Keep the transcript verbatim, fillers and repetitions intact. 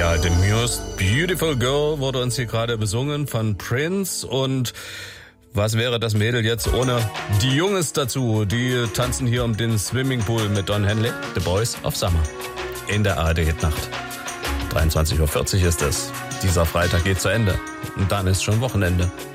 Ja, The Most Beautiful Girl wurde uns hier gerade besungen von Prince. Und was wäre das Mädel jetzt ohne die Jungs dazu? Die tanzen hier um den Swimmingpool mit Don Henley. The Boys of Summer. In der A R D-Hitnacht. dreiundzwanzig Uhr vierzig ist es. Dieser Freitag geht zu Ende. Und dann ist schon Wochenende.